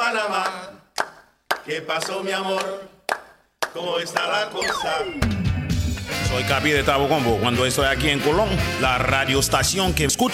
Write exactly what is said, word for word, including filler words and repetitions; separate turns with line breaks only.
Panamá. ¿Qué pasó, mi amor? ¿Cómo está la cosa?
Soy Capi de Tabo Combo. Cuando estoy aquí en Colón, la radioestación que escucha